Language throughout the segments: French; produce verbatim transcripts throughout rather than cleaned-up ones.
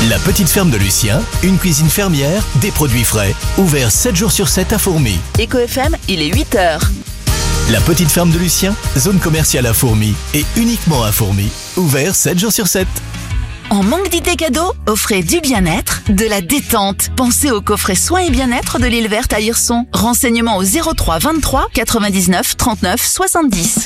La petite ferme de Lucien, une cuisine fermière, des produits frais. Ouvert sept jours sur sept à Fourmies. Eco F M, il est huit heures. La petite ferme de Lucien, zone commerciale à Fourmies et uniquement à Fourmies. Ouvert sept jours sur sept. En manque d'idées cadeaux, offrez du bien-être, de la détente. Pensez au coffret soins et bien-être de l'île verte à Hirson. Renseignements au zéro trois vingt-trois quatre-vingt-dix-neuf trente-neuf soixante-dix.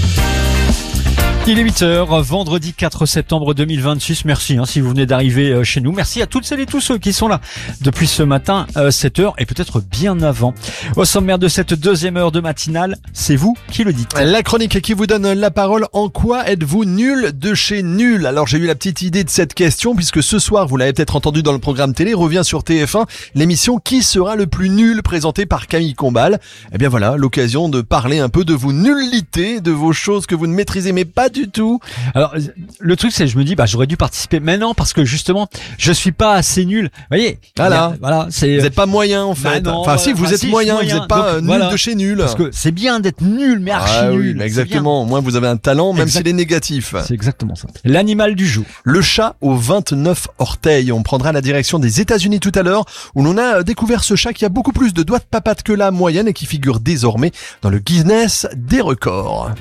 Il est huit heures, vendredi quatre septembre deux mille vingt-six. Merci hein, si vous venez d'arriver chez nous. Merci à toutes celles et tous ceux qui sont là depuis ce matin, euh, sept heures et peut-être bien avant. Au sommaire de cette deuxième heure de matinale, c'est vous qui le dites. La chronique qui vous donne la parole. En quoi êtes-vous nul de chez nul? Alors j'ai eu la petite idée de cette question puisque ce soir, vous l'avez peut-être entendu dans le programme télé, revient sur T F un l'émission Qui sera le plus nul présentée par Camille Combal. Eh bien voilà, l'occasion de parler un peu de vos nullités, de vos choses que vous ne maîtrisez mais pas du tout. Alors le truc c'est je me dis bah j'aurais dû participer maintenant parce que justement je suis pas assez nul. Vous voyez, voilà, voilà c'est vous n'êtes pas moyen en fait. Bah non, enfin si vous enfin, êtes si, moyen, moyen, vous n'êtes pas donc, nul voilà. de chez nul. Parce que c'est bien d'être nul mais archi ah, nul. Oui, exactement. Au moins vous avez un talent même exact. s'il est négatif. C'est exactement ça. L'animal du jour. Le chat aux vingt-neuf orteils. On prendra la direction des États-Unis tout à l'heure où l'on a découvert ce chat qui a beaucoup plus de doigts de papate que la moyenne et qui figure désormais dans le Guinness des records.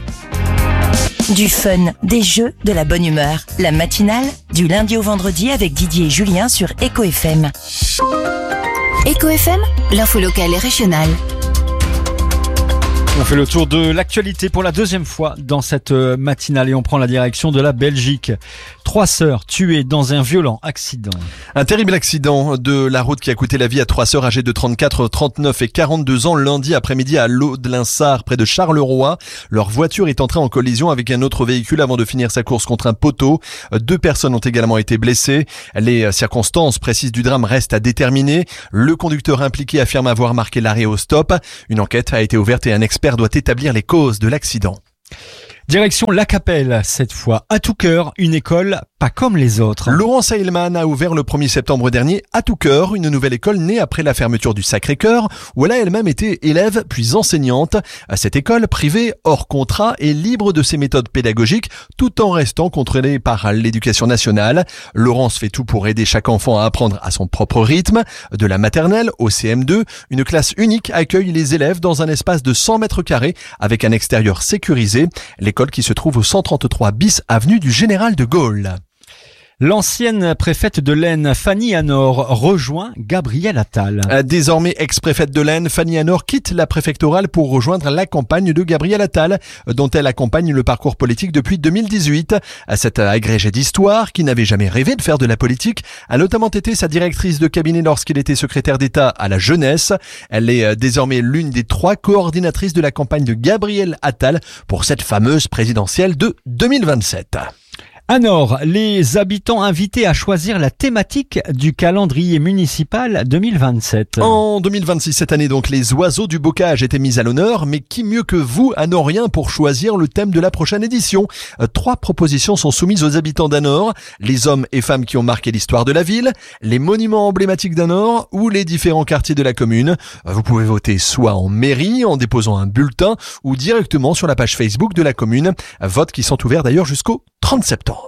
Du fun, des jeux, de la bonne humeur. La matinale, du lundi au vendredi avec Didier et Julien sur Eco F M. Eco F M, l'info locale et régionale. On fait le tour de l'actualité pour la deuxième fois dans cette matinale et on prend la direction de la Belgique. Trois sœurs tuées dans un violent accident. Un terrible accident de la route qui a coûté la vie à trois sœurs âgées de trente-quatre, trente-neuf et quarante-deux ans lundi après-midi à L'Aude-Linsart près de Charleroi. Leur voiture est entrée en collision avec un autre véhicule avant de finir sa course contre un poteau. Deux personnes ont également été blessées. Les circonstances précises du drame restent à déterminer. Le conducteur impliqué affirme avoir marqué l'arrêt au stop. Une enquête a été ouverte et un expert doit établir les causes de l'accident. Direction La Capelle, cette fois à Touqueur, une école pas comme les autres. Laurence Heilmann a ouvert le premier septembre dernier à Touqueur, une nouvelle école née après la fermeture du Sacré-Cœur, où elle a elle-même été élève puis enseignante. Cette école privée, hors contrat, est libre de ses méthodes pédagogiques, tout en restant contrôlée par l'éducation nationale. Laurence fait tout pour aider chaque enfant à apprendre à son propre rythme. De la maternelle au C M deux, une classe unique accueille les élèves dans un espace de cent mètres carrés avec un extérieur sécurisé. L'école qui se trouve au cent trente-trois bis avenue du Général de Gaulle. L'ancienne préfète de l'Aisne, Fanny Anor, rejoint Gabriel Attal. Désormais ex-préfète de l'Aisne, Fanny Anor quitte la préfectorale pour rejoindre la campagne de Gabriel Attal, dont elle accompagne le parcours politique depuis deux mille dix-huit. Cette agrégée d'histoire, qui n'avait jamais rêvé de faire de la politique, a notamment été sa directrice de cabinet lorsqu'il était secrétaire d'État à la jeunesse. Elle est désormais l'une des trois coordinatrices de la campagne de Gabriel Attal pour cette fameuse présidentielle de deux mille vingt-sept. Anor, les habitants invités à choisir la thématique du calendrier municipal deux mille vingt-sept. En deux mille vingt-six, cette année donc, les oiseaux du bocage étaient mis à l'honneur, mais qui mieux que vous, Anoriens, pour choisir le thème de la prochaine édition? Trois propositions sont soumises aux habitants d'Anor, les hommes et femmes qui ont marqué l'histoire de la ville, les monuments emblématiques d'Anor ou les différents quartiers de la commune. Vous pouvez voter soit en mairie, en déposant un bulletin, ou directement sur la page Facebook de la commune. Votes qui sont ouverts d'ailleurs jusqu'au trente septembre.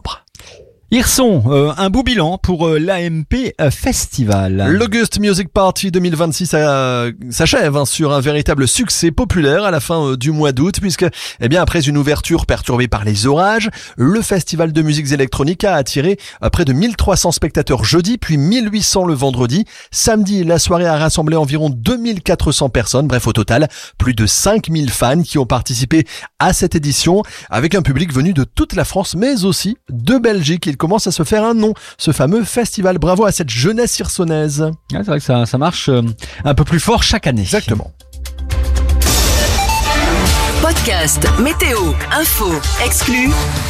Hirson, euh, un beau bilan pour euh, l'A M P euh, Festival. L'August Music Party deux mille vingt-six euh, s'achève hein, sur un véritable succès populaire à la fin euh, du mois d'août, puisque, eh bien, après une ouverture perturbée par les orages, le festival de musiques électroniques a attiré euh, près de mille trois cents spectateurs jeudi, puis mille huit cents le vendredi. Samedi, la soirée a rassemblé environ deux mille quatre cents personnes. Bref, au total, plus de cinq mille fans qui ont participé à cette édition, avec un public venu de toute la France, mais aussi de Belgique. Il commence à se faire un nom, ce fameux festival. Bravo à cette jeunesse hirsonnaise. Ouais, c'est vrai que ça, ça marche euh, un peu plus fort chaque année. Exactement. Podcast, météo, info, exclus.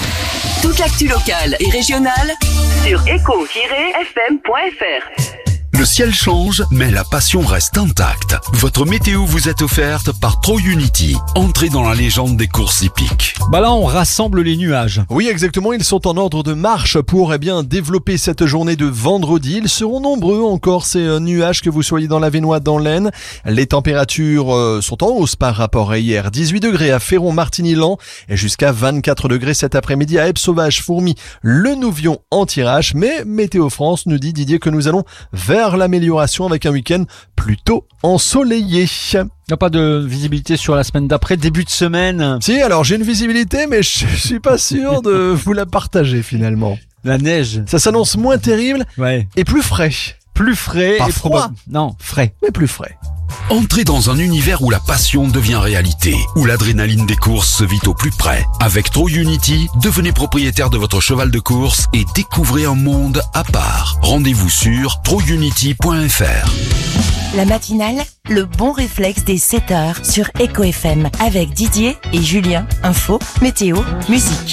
Toute l'actu locale et régionale sur eco tiret f m point f r. Le ciel change, mais la passion reste intacte. Votre météo vous est offerte par TroUnity. Entrez dans la légende des courses hippiques. Bah là, on rassemble les nuages. Oui, exactement. Ils sont en ordre de marche pour eh bien développer cette journée de vendredi. Ils seront nombreux encore, ces euh, nuages, que vous soyez dans l'Avesnois, dans l'Aisne. Les températures euh, sont en hausse par rapport à hier. dix-huit degrés à Féron-Martigny-Lan et jusqu'à vingt-quatre degrés cet après-midi à Eppe-Sauvage-Fourmi, le Nouvion en tirage. Mais Météo France nous dit, Didier, que nous allons vers l'amélioration avec un week-end plutôt ensoleillé. Il n'y a pas de visibilité sur la semaine d'après, début de semaine. Si, alors j'ai une visibilité, mais je suis pas sûr de vous la partager finalement. La neige. Ça s'annonce moins terrible Ouais. et plus frais. Plus frais. Pas et froid. proba- Non, frais. Mais plus frais. Entrez dans un univers où la passion devient réalité, où l'adrénaline des courses se vit au plus près. Avec TroUnity, devenez propriétaire de votre cheval de course et découvrez un monde à part. Rendez-vous sur tro unity point f r. La matinale, le bon réflexe des sept heures sur Echo F M avec Didier et Julien. Info, météo, musique.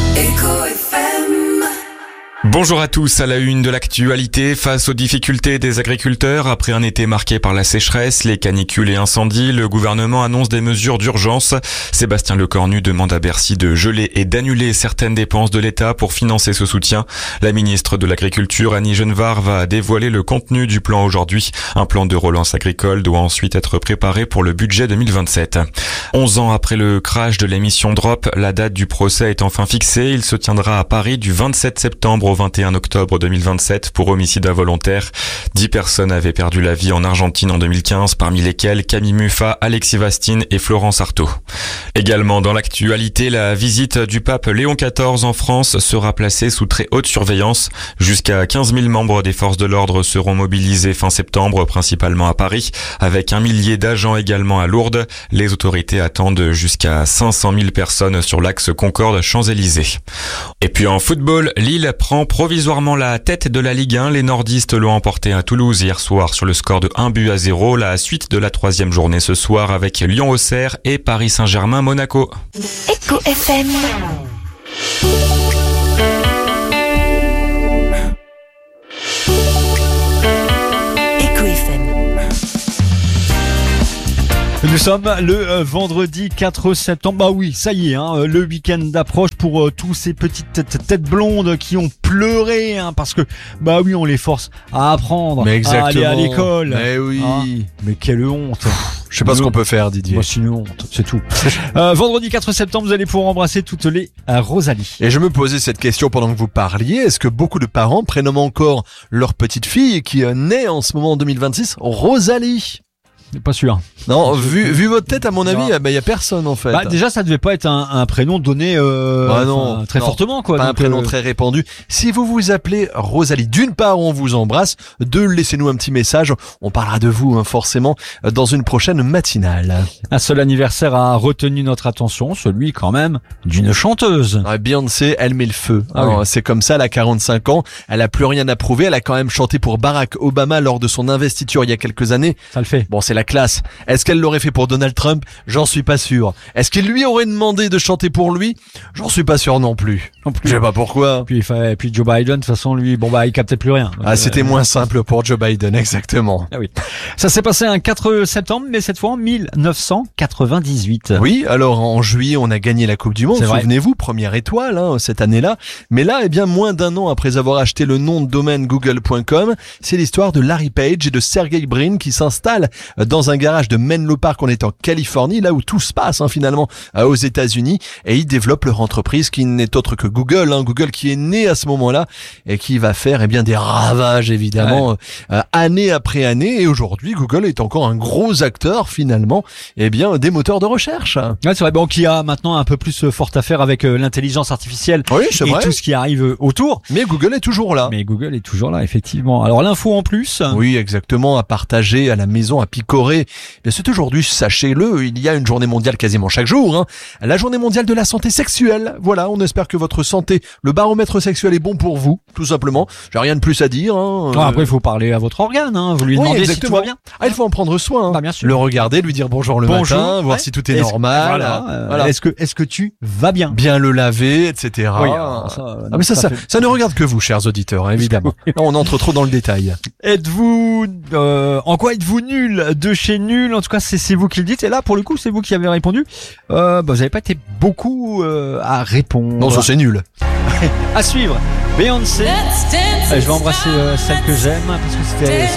Bonjour à tous, à la une de l'actualité, face aux difficultés des agriculteurs, après un été marqué par la sécheresse, les canicules et incendies, le gouvernement annonce des mesures d'urgence. Sébastien Lecornu demande à Bercy de geler et d'annuler certaines dépenses de l'État pour financer ce soutien. La ministre de l'Agriculture, Annie Genevard, va dévoiler le contenu du plan aujourd'hui. Un plan de relance agricole doit ensuite être préparé pour le budget deux mille vingt-sept. Onze ans après le crash de l'émission Drop, la date du procès est enfin fixée. Il se tiendra à Paris du vingt-sept septembre au vingt et un octobre deux mille vingt-sept pour homicide involontaire. Dix personnes avaient perdu la vie en Argentine en deux mille quinze, parmi lesquelles Camille Muffat, Alexis Vastine et Florence Artaud. Également dans l'actualité, la visite du pape Léon quatorze en France sera placée sous très haute surveillance. Jusqu'à quinze mille membres des forces de l'ordre seront mobilisés fin septembre, principalement à Paris, avec un millier d'agents également à Lourdes. Les autorités attendent jusqu'à cinq cent mille personnes sur l'axe Concorde-Champs-Élysées. Et puis en football, Lille prend provisoirement la tête de la Ligue un. Les nordistes l'ont emporté à Toulouse hier soir sur le score de un but à zéro. La suite de la troisième journée ce soir avec Lyon-Auxerre et Paris Saint-Germain-Monaco. Echo F M. Echo F M. Nous sommes le euh, vendredi quatre septembre. Bah oui, ça y est, hein, euh, le week-end approche pour euh, tous ces petites têtes, têtes blondes qui ont pleuré, hein, parce que bah oui, on les force à apprendre, Mais à aller à exactement. l'école. Mais oui. Hein. Mais quelle honte. Je sais pas ce qu'on peut faire, Didier. Moi, c'est une honte, c'est tout. euh, vendredi quatre septembre, vous allez pouvoir embrasser toutes les euh, Rosalie. Et je me posais cette question pendant que vous parliez. Est-ce que beaucoup de parents prénomment encore leur petite fille qui euh, naît en ce moment en deux mille vingt-six Rosalie? Pas sûr. Non, vu, vu votre tête, à mon avis, Non. il bah, y a personne en fait. Bah, déjà, ça devait pas être un, un prénom donné euh, Ah non, enfin, très non. fortement, quoi. Pas un Donc, prénom euh, très répandu. Si vous vous appelez Rosalie, d'une part, on vous embrasse. Deux, laissez-nous un petit message. On parlera de vous, hein, forcément, dans une prochaine matinale. Un seul anniversaire a retenu notre attention, celui quand même d'une chanteuse. Ah, Beyoncé, elle met le feu. Ah Alors, oui. c'est comme ça, elle a quarante-cinq ans. Elle a plus rien à prouver. Elle a quand même chanté pour Barack Obama lors de son investiture il y a quelques années. Ça le fait. Bon, c'est la classe. Est-ce qu'elle l'aurait fait pour Donald Trump? J'en suis pas sûr. Est-ce qu'il lui aurait demandé de chanter pour lui? J'en suis pas sûr non plus. Non plus. Je sais pas pourquoi. Puis, enfin, et puis Joe Biden, de toute façon, lui, bon bah, il captait plus rien. Donc, Ah, c'était euh, moins simple pour Joe Biden, exactement. Ah oui. Ça s'est passé un quatre septembre, mais cette fois en mille neuf cent quatre-vingt-dix-huit. Oui, alors en juillet, on a gagné la Coupe du Monde, C'est vrai. souvenez-vous, première étoile hein, cette année-là. Mais là, eh bien, moins d'un an après avoir acheté le nom de domaine google point com, c'est l'histoire de Larry Page et de Sergey Brin qui s'installent dans un garage de Menlo Park. On est en Californie, là où tout se passe hein, finalement euh, aux États-Unis, et ils développent leur entreprise qui n'est autre que Google. Hein, Google qui est né à ce moment-là et qui va faire eh bien des ravages évidemment Ouais. euh, année après année. Et aujourd'hui, Google est encore un gros acteur finalement, eh bien des moteurs de recherche. Ouais, c'est vrai. Bon, qui a maintenant un peu plus euh, fort à faire avec euh, l'intelligence artificielle Oui, c'est et vrai. tout ce qui arrive euh, autour. Mais Google est toujours là. Mais Google est toujours là, effectivement. Alors l'info en plus. Oui, exactement, à partager à la maison à Pico. Corée. Mais c'est aujourd'hui, sachez-le, il y a une journée mondiale quasiment chaque jour, hein. La journée mondiale de la santé sexuelle. Voilà, on espère que votre santé, le baromètre sexuel est bon pour vous, tout simplement. J'ai rien de plus à dire, hein. Ah, après, il faut parler à votre organe, hein. Vous lui Oui, demandez exactement. si tout va bien. Ah, il faut en prendre soin, hein. Bah, bien sûr. Le regarder, lui dire bonjour le Bonjour, matin, voir ouais. si tout est, Est-ce- normal. Voilà. euh, Voilà. Est-ce que, est-ce que tu vas bien? Bien le laver, et cetera. Oui, alors, ça, euh, ah mais ça, ça, fait- ça ne regarde que vous, chers auditeurs, hein, évidemment. Là, on entre trop dans le détail. Êtes-vous, euh, en quoi êtes-vous nul de chez nul? En tout cas, c'est, c'est vous qui le dites. Et là, pour le coup, c'est vous qui avez répondu. Euh, bah, vous n'avez pas été beaucoup euh, à répondre. Non, ça c'est nul. À suivre. Beyoncé. Euh, je vais embrasser euh, celle que j'aime parce que c'était